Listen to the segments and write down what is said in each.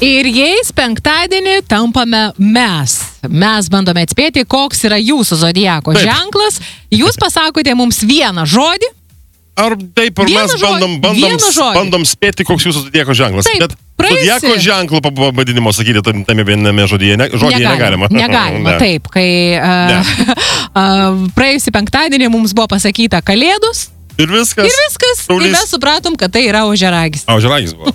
Ir jais penktadienį tampame mes. Mes bandome atspėti, koks yra jūsų zodiako ženklas. Jūs pasakote mums vieną žodį. Ar taip, ar mes bandom spėti, koks jūsų zodiako ženklas. Taip, bet zodiako ženklo pavadinimo sakyti tame viename žodyje negalima. Negalima, taip. Kai praėjusį penktadienį mums buvo pasakyta Kalėdos. Ir viskas. Ir mes supratom, kad tai yra ožiaragis. Ožiaragis buvo.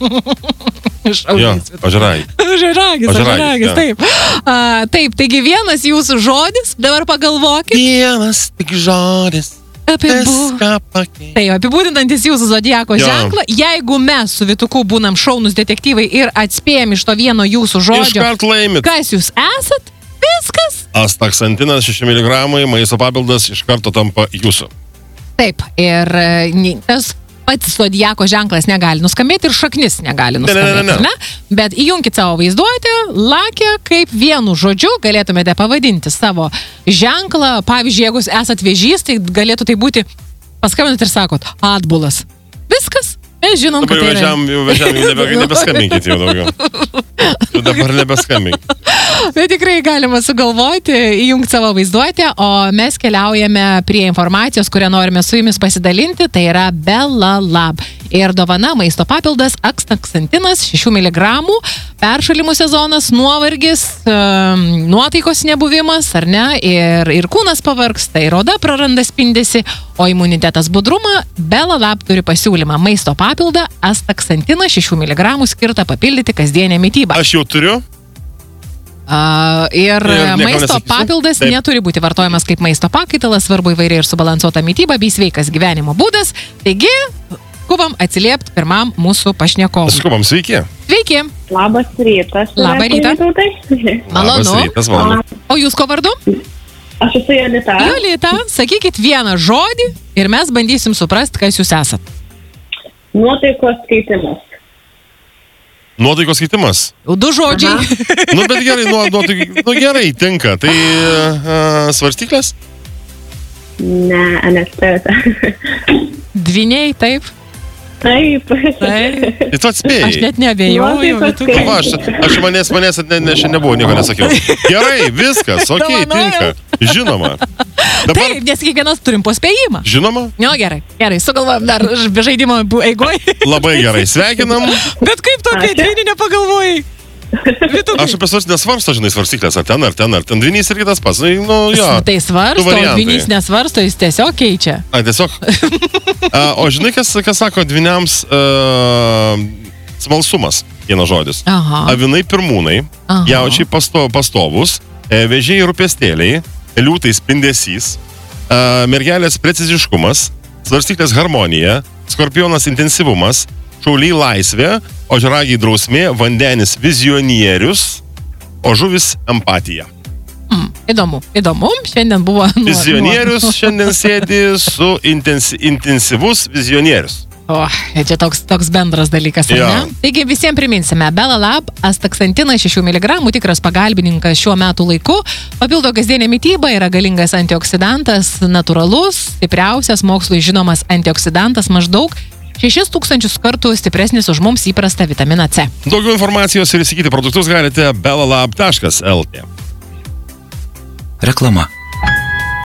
Ožiaragis, taip. Taip, taigi vienas jūsų žodis, dabar pagalvokit. Vienas tik žodis. Apibūdinantis jūsų zodiako ženklą, jeigu mes su Vytuku būnam šaunus detektyvai ir atspėjom iš to vieno jūsų žodžio, kas jūs esat, viskas. Astaksantinas 6 mg, maisto papildas iš karto tampa jūsų. Taip, ir tas pats zodiako ženklas negali nuskambėti ir šaknis negali nuskambėti, ne? Bet įjunkit savo vaizduotę, lakę, kaip vienu žodžiu galėtumėte pavadinti savo ženklą. Pavyzdžiui, jeigu esat vėžys, tai galėtų tai būti, paskambinat ir sakot, atbulas. Viskas, mes žinom, kad tai yra. Jau nebeskambinkit jau daugiau. Dabar nebeskambinkit. Bet tikrai galima sugalvoti, įjungti savo vaizduotę, o mes keliaujame prie informacijos, kurią norime su jumis pasidalinti, tai yra Belalab. Ir dovana maisto papildas Astaksantinas 6 mg, peršalimų sezonas, nuovargis, nuotaikos nebuvimas, ar ne, ir kūnas pavargsta, ir oda praranda spindesį, o imunitetas budrumą. Belalab turi pasiūlymą maisto papildą Astaksantinas 6 mg skirtą papildyti kasdienę mitybą. Aš jau turiu. Ir maisto papildas neturi būti vartojamas kaip maisto pakaitalas, svarbu įvairiai ir subalansuota mityba bei sveikas gyvenimo būdas. Taigi, skubam atsiliepti pirmam mūsų pašnekovui. Skubam, sveiki. Sveiki. Labas rytas. Labą rytą. Malonu. O jūs ko vardu? Aš esu Jolita. Jolita, sakykit vieną žodį ir mes bandysim suprasti, kas jūs esat. Nuotaikos keitimas. Nuotaikos keitimas? 2 žodžiai. Nu, bet gerai, gerai, tinka. Tai svarstyklės? Ne, anestezija. Dviniai, taip? Taip. Tai tu atspėjai. Aš net neabejoju. Aš manęs nebuvo, nieko nesakiau. Gerai, viskas, okei, tinka. Žinoma. Taip, nes kiekvienas turim po spėjimą. Žinoma. Jo, gerai, sugalvojam dar be žaidimo eigoj. Labai gerai, sveikinam. Bet kaip tu apie dvinį nepagalvojai? Aš apie nesvarsto, žinai, svarstyklės, ar ten dvinys ir kitas pats. Tai svarsto, o dvinys nesvarsto, jis tiesiog keičia. Tiesiog. O žinai, kas sako dviniams smalsumas, vienas žodis. Avinai pirmūnai, jaučiai pastovus, vėžiai rūpestėliai, liūtai spindesys, mergelės preciziškumas, svarstyklės harmonija, skorpionas intensyvumas, šauliai laisvė, ožiaragiai drausmė, vandenis vizionierius, o žuvis empatija. Įdomu. Šiandien buvo... Vizionierius šiandien sėdi su intensyvus vizionierius. Čia toks bendras dalykas, ar ne? Taigi visiems priminsime, Belalab, Astaksantinas 6 mg, tikras pagalbininkas šiuo metų laiku, papildo kasdienę mitybą, yra galingas antioksidantas, natūralus, stipriausias mokslui žinomas antioksidantas, maždaug 6000 kartų stipresnis už mums įprastą vitaminą C. Daugiau informacijos ir įsigyti produktus galite belalab.lt. Reklama.